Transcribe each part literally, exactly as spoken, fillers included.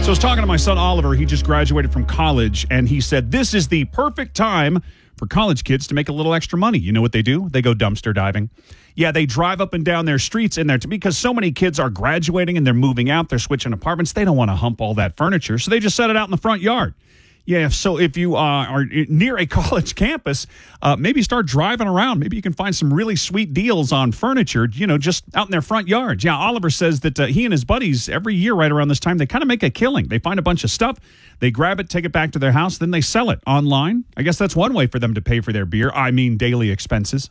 I was talking to my son Oliver. He just graduated from college, and he said this is the perfect time for college kids to make a little extra money. You know what they do? They go dumpster diving. Yeah, they drive up and down their streets in there to, because so many kids are graduating and they're moving out. They're switching apartments. They don't want to hump all that furniture, so they just set it out in the front yard. Yeah, so if you uh, are near a college campus, uh, maybe start driving around. Maybe you can find some really sweet deals on furniture, you know, just out in their front yards. Yeah, Oliver says that uh, he and his buddies, every year right around this time, they kind of make a killing. They find a bunch of stuff, they grab it, take it back to their house, then they sell it online. I guess that's one way for them to pay for their beer. I mean, daily expenses.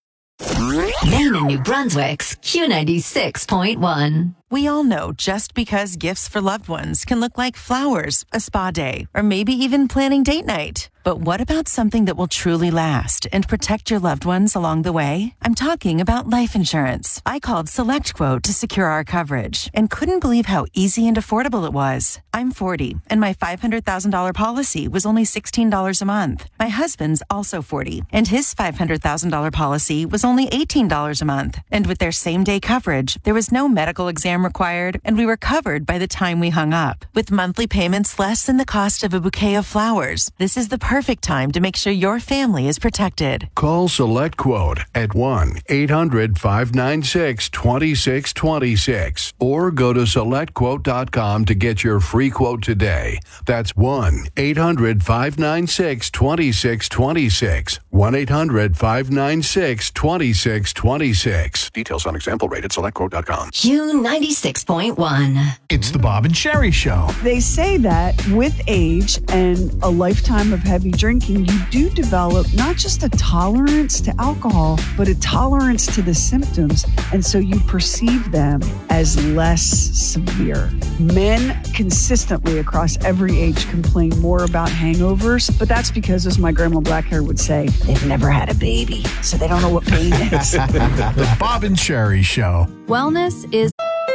Maine and New Brunswick's Q ninety-six point one. We all know just because gifts for loved ones can look like flowers, a spa day, or maybe even planning date night. But what about something that will truly last and protect your loved ones along the way? I'm talking about life insurance. I called SelectQuote to secure our coverage and couldn't believe how easy and affordable it was. I'm forty, and my five hundred thousand dollars policy was only sixteen dollars a month. My husband's also forty, and his five hundred thousand dollars policy was only eighteen dollars a month. And with their same-day coverage, there was no medical exam required, and we were covered by the time we hung up. With monthly payments less than the cost of a bouquet of flowers, this is the perfect time to make sure your family is protected. Call SelectQuote at one eight hundred five nine six two six two six or go to select quote dot com to get your free quote today. That's one eight hundred five nine six two six two six. one eight hundred five nine six two six two six. Details on example rate at select quote dot com. Q ninety-six point one. It's the Bob and Sherry Show. They say that with age and a lifetime of heavy drinking, you do develop not just a tolerance to alcohol, but a tolerance to the symptoms. And so you perceive them as less severe. Men consistently across every age complain more about hangovers, but that's because, as my grandma Blackhair would say, they've never had a baby, so they don't know what pain is. The Bob and Sherry Show. Wellness is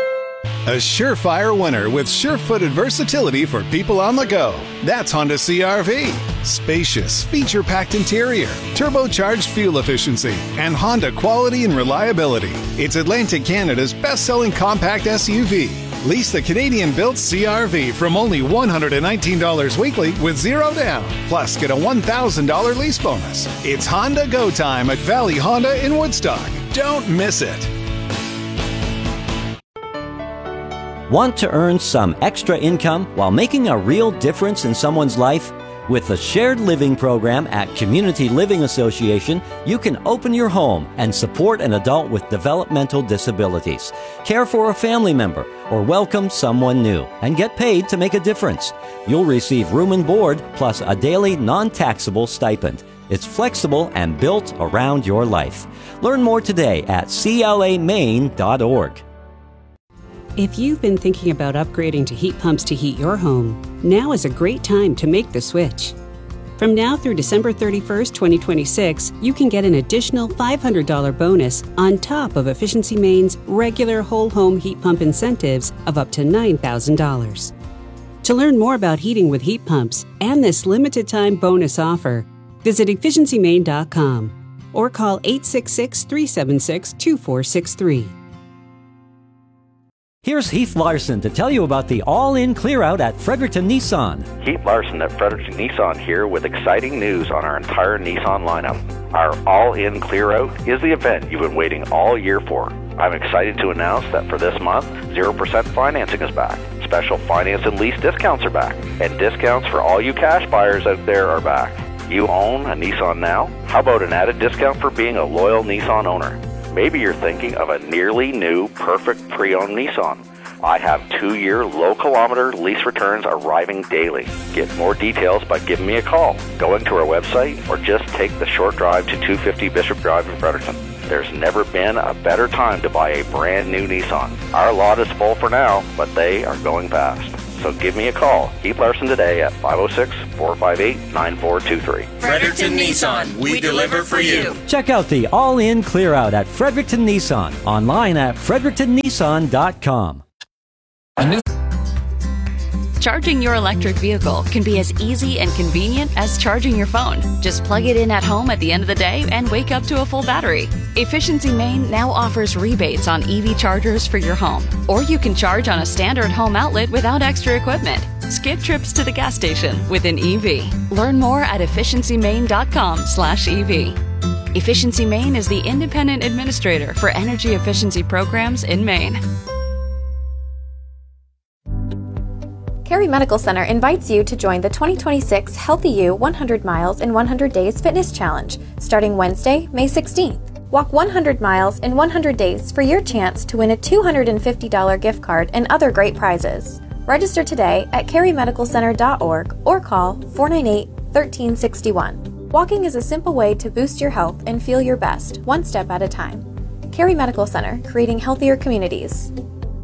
a surefire winner with sure-footed versatility for people on the go. That's Honda C R V. Spacious, feature-packed interior, turbocharged fuel efficiency, and Honda quality and reliability. It's Atlantic Canada's best-selling compact S U V. Lease the Canadian-built C R V from only one hundred nineteen dollars weekly with zero down. Plus, get a one thousand dollars lease bonus. It's Honda Go Time at Valley Honda in Woodstock. Don't miss it. Want to earn some extra income while making a real difference in someone's life? With the Shared Living Program at Community Living Association, you can open your home and support an adult with developmental disabilities, care for a family member, or welcome someone new, and get paid to make a difference. You'll receive room and board, plus a daily non-taxable stipend. It's flexible and built around your life. Learn more today at C L A Maine dot org. If you've been thinking about upgrading to heat pumps to heat your home, now is a great time to make the switch. From now through December thirty-first, twenty twenty-six, you can get an additional five hundred dollars bonus on top of Efficiency Maine's regular whole home heat pump incentives of up to nine thousand dollars. To learn more about heating with heat pumps and this limited time bonus offer, visit efficiency maine dot com or call eight six six, three seven six, two four six three. Here's Heath Larson to tell you about the all-in clear-out at Fredericton Nissan. Heath Larson at Fredericton Nissan here with exciting news on our entire Nissan lineup. Our all-in clear-out is the event you've been waiting all year for. I'm excited to announce that for this month, zero percent financing is back. Special finance and lease discounts are back. And discounts for all you cash buyers out there are back. You own a Nissan now? How about an added discount for being a loyal Nissan owner? Maybe you're thinking of a nearly new, perfect pre-owned Nissan. I have two-year low-kilometer lease returns arriving daily. Get more details by giving me a call, going to our website, or just take the short drive to two fifty Bishop Drive in Fredericton. There's never been a better time to buy a brand new Nissan. Our lot is full for now, but they are going fast. So give me a call. Heath Larson today at five oh six, four five eight, nine four two three. Fredericton Nissan, we deliver for you. Check out the all-in clear-out at Fredericton Nissan. Online at fredericton nissan dot com. Charging your electric vehicle can be as easy and convenient as charging your phone. Just plug it in at home at the end of the day and wake up to a full battery. Efficiency Maine now offers rebates on E V chargers for your home. Or you can charge on a standard home outlet without extra equipment. Skip trips to the gas station with an E V. Learn more at efficiency maine dot com slash E V. Efficiency Maine is the independent administrator for energy efficiency programs in Maine. Carey Medical Center invites you to join the twenty twenty-six Healthy You one hundred Miles in one hundred Days Fitness Challenge, starting Wednesday, May sixteenth. Walk one hundred miles in one hundred days for your chance to win a two hundred fifty dollars gift card and other great prizes. Register today at carey medical center dot org or call four nine eight, one three six one. Walking is a simple way to boost your health and feel your best, one step at a time. Carey Medical Center, creating healthier communities.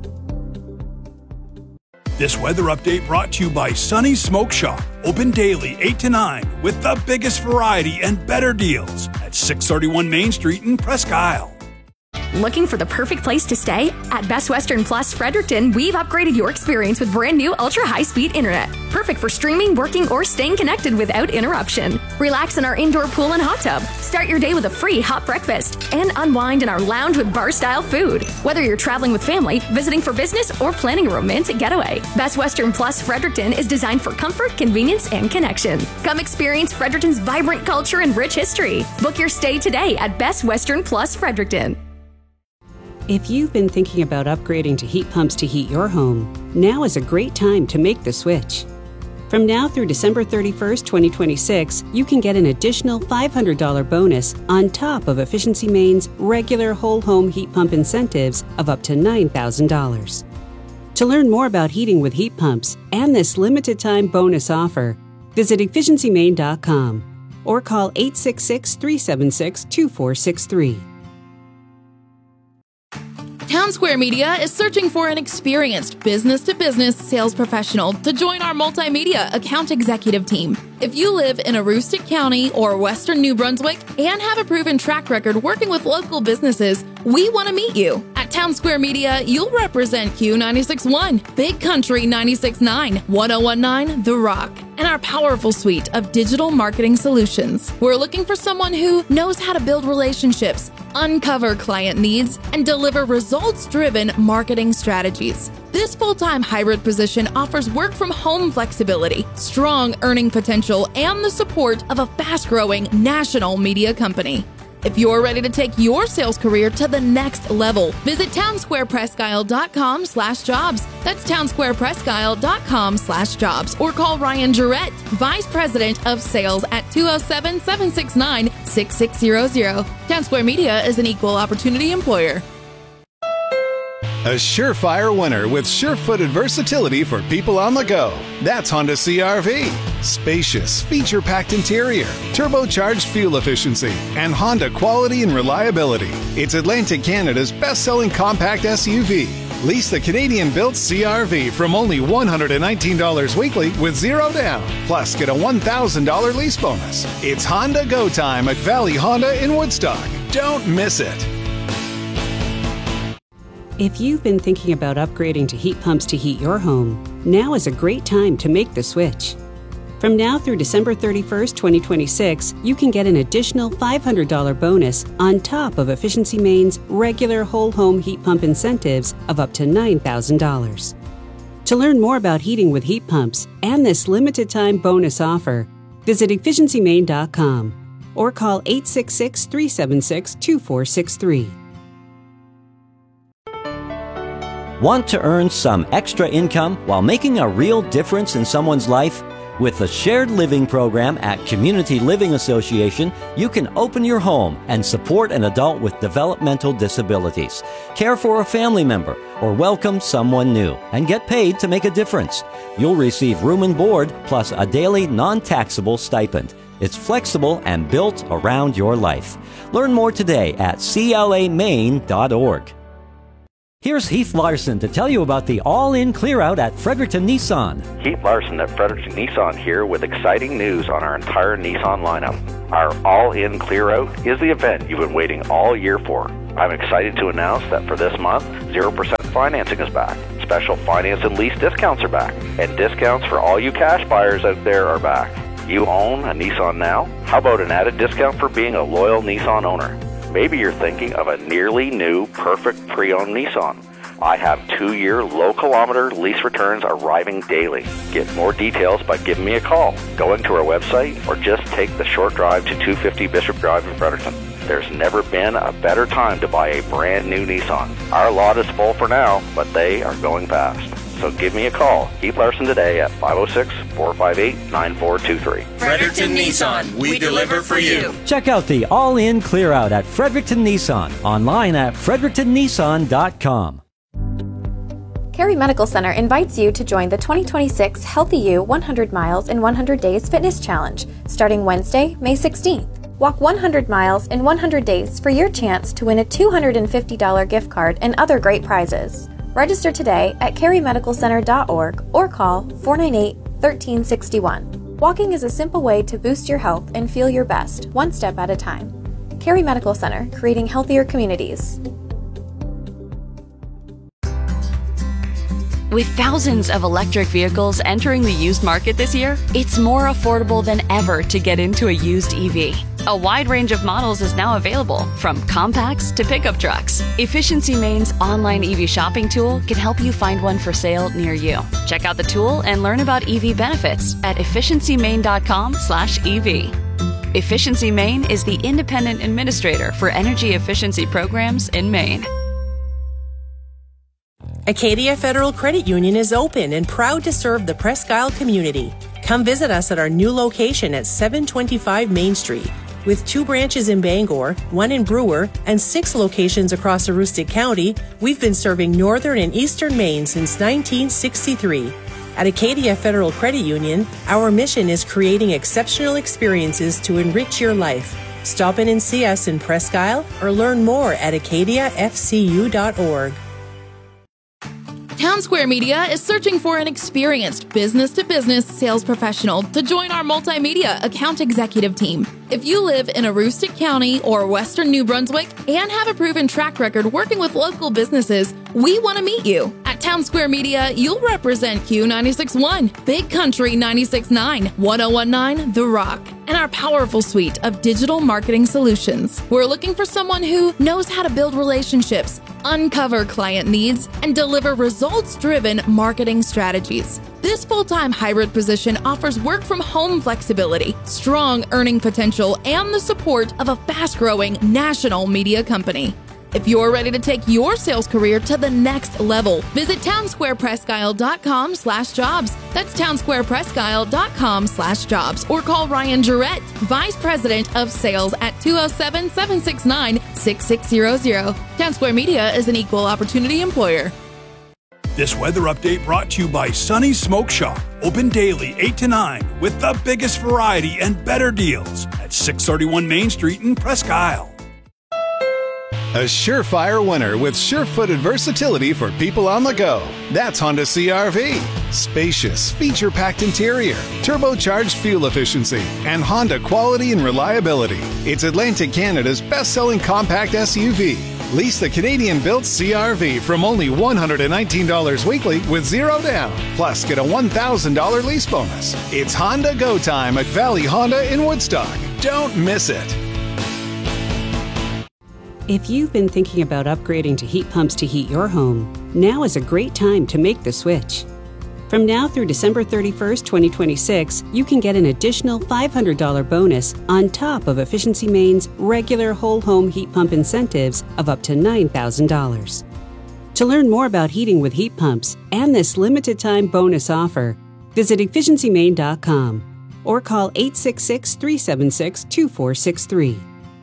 This weather update brought to you by Sunny's Smoke Shop. Open daily eight to nine with the biggest variety and better deals at six thirty-one Main Street in Presque Isle. Looking for the perfect place to stay? At Best Western Plus Fredericton, we've upgraded your experience with brand new ultra high-speed internet. Perfect for streaming, working, or staying connected without interruption. Relax in our indoor pool and hot tub. Start your day with a free hot breakfast. And unwind in our lounge with bar-style food. Whether you're traveling with family, visiting for business, or planning a romantic getaway, Best Western Plus Fredericton is designed for comfort, convenience, and connection. Come experience Fredericton's vibrant culture and rich history. Book your stay today at Best Western Plus Fredericton. If you've been thinking about upgrading to heat pumps to heat your home, now is a great time to make the switch. From now through December thirty-first, twenty twenty-six, you can get an additional five hundred dollars bonus on top of Efficiency Maine's regular whole home heat pump incentives of up to nine thousand dollars. To learn more about heating with heat pumps and this limited time bonus offer, visit efficiency maine dot com or call eight six six, three seven six, two four six three. Townsquare Media is searching for an experienced business-to-business sales professional to join our multimedia account executive team. If you live in Aroostook County or Western New Brunswick and have a proven track record working with local businesses, we want to meet you. At Townsquare Media, you'll represent Q ninety-six point one, Big Country ninety-six point nine, one oh one nine The Rock, and our powerful suite of digital marketing solutions. We're looking for someone who knows how to build relationships, uncover client needs, and deliver results-driven marketing strategies. This full-time hybrid position offers work-from-home flexibility, strong earning potential, and the support of a fast-growing national media company. If you're ready to take your sales career to the next level, visit townsquarepresquisle.com slash jobs. That's townsquarepresquisle.com slash jobs. Or call Ryan Jarrett, Vice President of Sales at two oh seven, seven six nine, six six zero zero. Townsquare Media is an equal opportunity employer. A surefire winner with sure-footed versatility for people on the go. That's Honda C R V. Spacious, feature-packed interior, turbocharged fuel efficiency, and Honda quality and reliability. It's Atlantic Canada's best-selling compact S U V. Lease the Canadian-built C R V from only one hundred nineteen dollars weekly with zero down. Plus, get a one thousand dollars lease bonus. It's Honda Go Time at Valley Honda in Woodstock. Don't miss it. If you've been thinking about upgrading to heat pumps to heat your home, now is a great time to make the switch. From now through December thirty-first, twenty twenty-six, you can get an additional five hundred dollars bonus on top of Efficiency Maine's regular whole home heat pump incentives of up to nine thousand dollars. To learn more about heating with heat pumps and this limited time bonus offer, visit efficiency maine dot com or call eight six six, three seven six, two four six three. Want to earn some extra income while making a real difference in someone's life? With the Shared Living Program at Community Living Association, you can open your home and support an adult with developmental disabilities, care for a family member, or welcome someone new, and get paid to make a difference. You'll receive room and board plus a daily non-taxable stipend. It's flexible and built around your life. Learn more today at c l a maine dot org. Here's Heath Larson to tell you about the all-in clear-out at Fredericton Nissan. Heath Larson at Fredericton Nissan here with exciting news on our entire Nissan lineup. Our all-in clear-out is the event you've been waiting all year for. I'm excited to announce that for this month, zero percent financing is back. special finance and lease discounts are back. And discounts for all you cash buyers out there are back. You own a Nissan now? How about an added discount for being a loyal Nissan owner? Maybe you're thinking of a nearly new, perfect pre-owned Nissan. I have two-year low-kilometer lease returns arriving daily. Get more details by giving me a call, going to our website, or just take the short drive to two fifty Bishop Drive in Fredericton. There's never been a better time to buy a brand new Nissan. Our lot is full for now, but they are going fast. So give me a call, Keith Larson, today at five oh six, four five eight, nine four two three. Fredericton Nissan, we deliver for you. Check out the all-in clear-out at Fredericton Nissan, online at fredericton nissan dot com. Carey Medical Center invites you to join the twenty twenty-six Healthy You one hundred Miles in one hundred Days Fitness Challenge, starting Wednesday, May sixteenth. Walk one hundred miles in one hundred days for your chance to win a two hundred fifty dollars gift card and other great prizes. Register today at carey medical center dot org or call four nine eight, one three six one. Walking is a simple way to boost your health and feel your best, one step at a time. Carey Medical Center, creating healthier communities. With thousands of electric vehicles entering the used market this year, it's more affordable than ever to get into a used E V. A wide range of models is now available, from compacts to pickup trucks. Efficiency Main's online E V shopping tool can help you find one for sale near you. Check out the tool and learn about E V benefits at efficiency main dot com slash E V. Efficiency Main is the independent administrator for energy efficiency programs in Maine. Acadia Federal Credit Union is open and proud to serve the Presque Isle community. Come visit us at our new location at seven twenty-five Main Street. With two branches in Bangor, one in Brewer, and six locations across Aroostook County, we've been serving northern and eastern Maine since nineteen sixty-three. At Acadia Federal Credit Union, our mission is creating exceptional experiences to enrich your life. Stop in and see us in Presque Isle or learn more at acadia f c u dot org. Town Square Media is searching for an experienced business-to-business sales professional to join our multimedia account executive team. If you live in Aroostook County or Western New Brunswick and have a proven track record working with local businesses, we want to meet you. At Town Square Media, you'll represent Q ninety-six point one, Big Country ninety-six point nine, one oh one nine The Rock, and our powerful suite of digital marketing solutions. We're looking for someone who knows how to build relationships, uncover client needs, and deliver results-driven marketing strategies. This full-time hybrid position offers work-from-home flexibility, strong earning potential, and the support of a fast-growing national media company. If you're ready to take your sales career to the next level, visit townsquarepresquisle dot com slash jobs. That's townsquarepresquisle dot com slash jobs. Or call Ryan Jarrett, Vice President of Sales at two oh seven, seven six nine, six six zero zero. Town Square Media is an equal opportunity employer. This weather update brought to you by Sunny's Smoke Shop. Open daily eight to nine with the biggest variety and better deals at six thirty-one Main Street in Presque Isle. A surefire winner with sure-footed versatility for people on the go. That's Honda C R V. Spacious, feature-packed interior, turbocharged fuel efficiency, and Honda quality and reliability. It's Atlantic Canada's best-selling compact S U V. Lease the Canadian-built C R V from only one hundred nineteen dollars weekly with zero down. Plus, get a one thousand dollars lease bonus. It's Honda Go Time at Valley Honda in Woodstock. Don't miss it. If you've been thinking about upgrading to heat pumps to heat your home, now is a great time to make the switch. From now through December thirty-first, twenty twenty-six, you can get an additional five hundred dollars bonus on top of Efficiency Main's regular whole home heat pump incentives of up to nine thousand dollars. To learn more about heating with heat pumps and this limited time bonus offer, visit efficiency main dot com or call eight six six, three seven six, two four six three.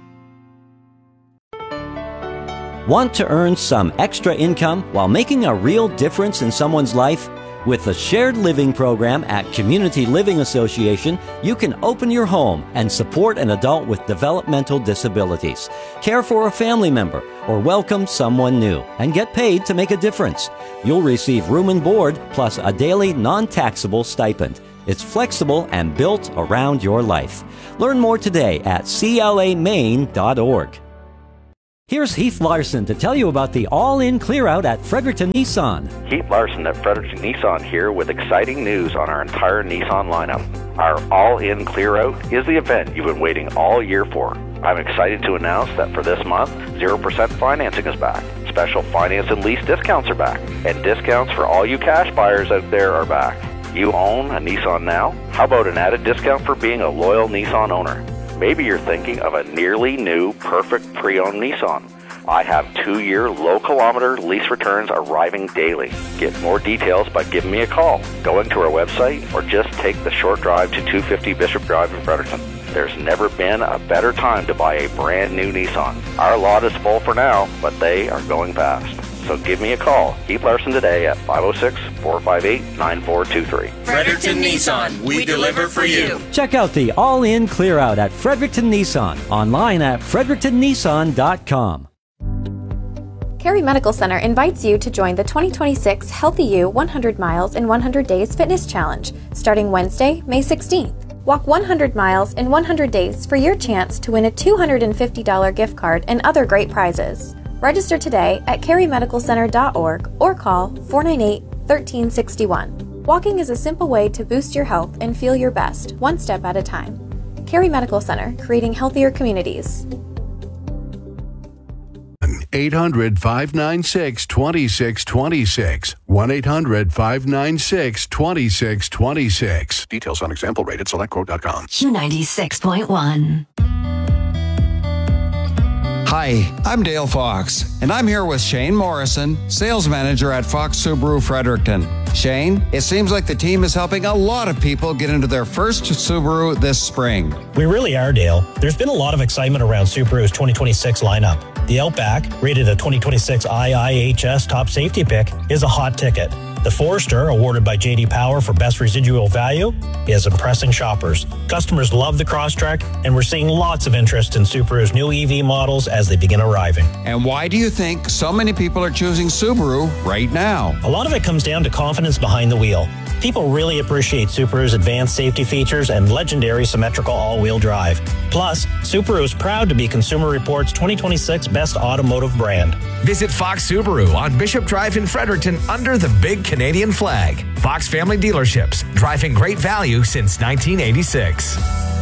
Want to earn some extra income while making a real difference in someone's life? With the Shared Living Program at Community Living Association, you can open your home and support an adult with developmental disabilities, care for a family member, or welcome someone new, and get paid to make a difference. You'll receive room and board plus a daily non-taxable stipend. It's flexible and built around your life. Learn more today at c l a maine dot org. Here's Heath Larson to tell you about the all-in clear-out at Fredericton Nissan. Heath Larson at Fredericton Nissan here with exciting news on our entire Nissan lineup. Our all-in clear-out is the event you've been waiting all year for. I'm excited to announce that for this month, zero percent financing is back. Special finance and lease discounts are back. And discounts for all you cash buyers out there are back. You own a Nissan now? How about an added discount for being a loyal Nissan owner? Maybe you're thinking of a nearly new, perfect pre-owned Nissan. I have two-year low-kilometer lease returns arriving daily. Get more details by giving me a call, going to our website, or just take the short drive to two fifty Bishop Drive in Fredericton. There's never been a better time to buy a brand new Nissan. Our lot is full for now, but they are going fast. So give me a call, Heath Larson, today at five oh six, four five eight, nine four two three. Fredericton Nissan, we deliver for you. Check out the all-in clear-out at Fredericton Nissan, online at fredericton nissan dot com. Carey Medical Center invites you to join the twenty twenty-six Healthy You one hundred Miles in one hundred Days Fitness Challenge, starting Wednesday, May sixteenth. Walk one hundred miles in one hundred days for your chance to win a two hundred fifty dollars gift card and other great prizes. Register today at carey medical center dot org or call four nine eight, one three six one. Walking is a simple way to boost your health and feel your best, one step at a time. Carey Medical Center, creating healthier communities. eight hundred, five nine six, two six two six. one eight hundred, five nine six, two six two six. Details on example rate at select quote dot com. Q ninety-six point one. Hi, I'm Dale Fox, and I'm here with Shane Morrison, sales manager at Fox Subaru Fredericton. Shane, it seems like the team is helping a lot of people get into their first Subaru this spring. We really are, Dale. There's been a lot of excitement around Subaru's twenty twenty-six lineup. The Outback, rated a twenty twenty-six I I H S top safety pick, is a hot ticket. The Forester, awarded by J D Power for best residual value, is impressing shoppers. Customers love the Crosstrek, and we're seeing lots of interest in Subaru's new E V models as they begin arriving. And why do you think so many people are choosing Subaru right now? A lot of it comes down to confidence behind the wheel. People really appreciate Subaru's advanced safety features and legendary symmetrical all-wheel drive. Plus, Subaru is proud to be Consumer Reports twenty twenty-six Best Automotive Brand. Visit Fox Subaru on Bishop Drive in Fredericton under the big Canadian flag. Fox Family Dealerships, driving great value since nineteen eighty-six.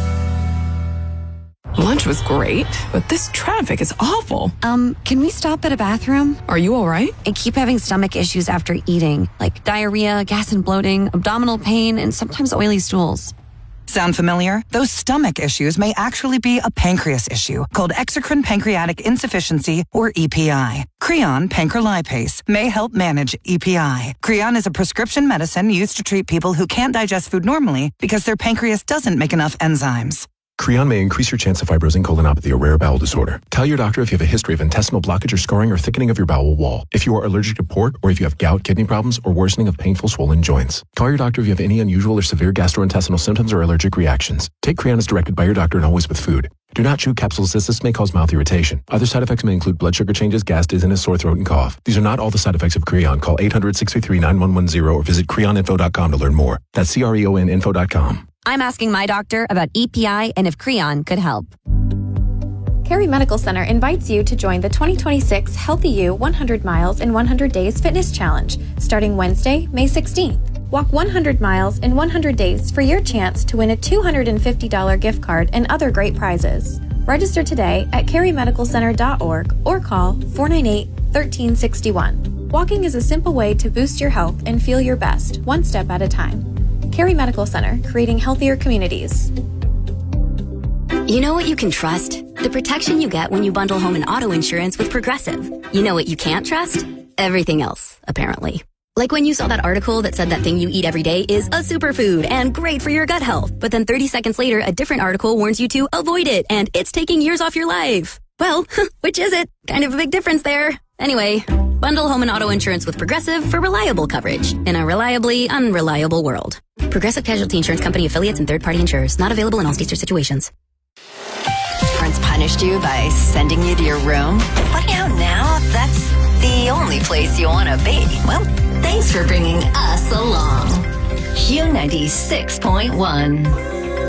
Lunch was great, but this traffic is awful. Um, can we stop at a bathroom? Are you all right? I keep having stomach issues after eating, like diarrhea, gas and bloating, abdominal pain, and sometimes oily stools. Sound familiar? Those stomach issues may actually be a pancreas issue called exocrine pancreatic insufficiency, or E P I. Creon pancrelipase may help manage E P I. Creon is a prescription medicine used to treat people who can't digest food normally because their pancreas doesn't make enough enzymes. Creon may increase your chance of fibrosing colonopathy, a rare bowel disorder. Tell your doctor if you have a history of intestinal blockage or scarring or thickening of your bowel wall, if you are allergic to pork, or if you have gout, kidney problems, or worsening of painful swollen joints. Call your doctor if you have any unusual or severe gastrointestinal symptoms or allergic reactions. Take Creon as directed by your doctor and always with food. Do not chew capsules as this may cause mouth irritation. Other side effects may include blood sugar changes, gas, dizziness, sore throat, and cough. These are not all the side effects of Creon. Call eight hundred, six three three, nine one one zero or visit creon info dot com to learn more. That's C R E O N info dot com. I'm asking my doctor about E P I and if Creon could help. Carey Medical Center invites you to join the twenty twenty-six Healthy You one hundred Miles in one hundred Days Fitness Challenge, starting Wednesday, May sixteenth. Walk one hundred miles in one hundred days for your chance to win a two hundred fifty dollars gift card and other great prizes. Register today at carey medical center dot org or call four nine eight, one three six one. Walking is a simple way to boost your health and feel your best, one step at a time. Carey Medical Center, creating healthier communities. You know what you can trust? The protection you get when you bundle home and auto insurance with Progressive. You know what you can't trust? Everything else, apparently. Like when you saw that article that said that thing you eat every day is a superfood and great for your gut health, but then thirty seconds later, a different article warns you to avoid it and it's taking years off your life. Well, which is it? Kind of a big difference there. Anyway, bundle home and auto insurance with Progressive for reliable coverage in a reliably unreliable world. Progressive Casualty Insurance Company affiliates and third-party insurers. Not available in all states or situations. Parents punished you by sending you to your room? But you know, now that's the only place you want to be. Well, thanks for bringing us along. Q ninety-six point one.